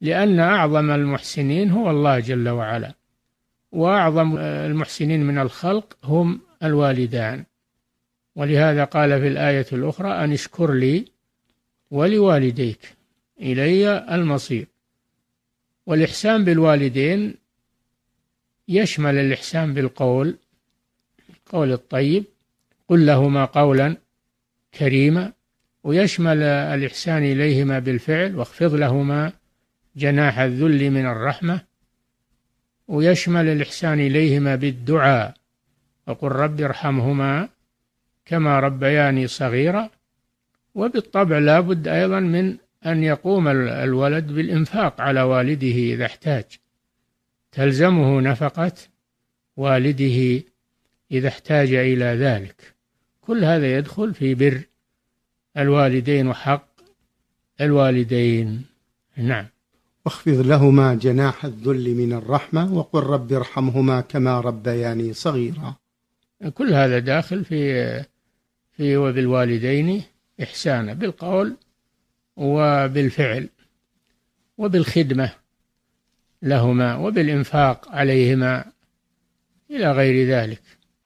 لأن أعظم المحسنين هو الله جل وعلا، وأعظم المحسنين من الخلق هم الوالدان. ولهذا قال في الآية الأخرى أن اشكر لي ولوالديك إلي المصير. والإحسان بالوالدين يشمل الإحسان بالقول، القول الطيب، قل لهما قولا كريما، ويشمل الإحسان إليهما بالفعل، واخفض لهما جناح الذل من الرحمة، ويشمل الإحسان إليهما بالدعاء، وقل رب ارحمهما كما ربياني صغيرا. وبالطبع لا بد أيضا من أن يقوم الولد بالإنفاق على والده إذا احتاج، تلزمه نفقة والده إذا احتاج إلى ذلك. كل هذا يدخل في بر الوالدين وحق الوالدين. نعم. واخفض لهما جناح الذل من الرحمة وقل رب ارحمهما كما ربياني صغيرا. كل هذا داخل في وبالوالدين إحسانا بالقول وبالفعل وبالخدمة لهما وبالإنفاق عليهما إلى غير ذلك.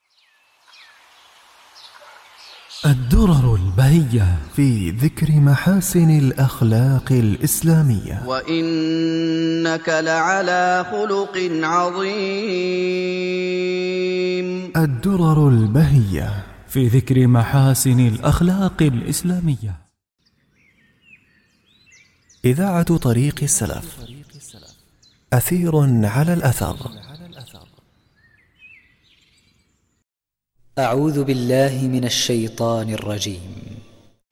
الدرر البهية في ذكر محاسن الأخلاق الإسلامية. وإنك لعلى خلق عظيم. الدرر البهية في ذكر محاسن الأخلاق الإسلامية. إذاعة طريق السلف، أثير على الأثر. أعوذ بالله من الشيطان الرجيم.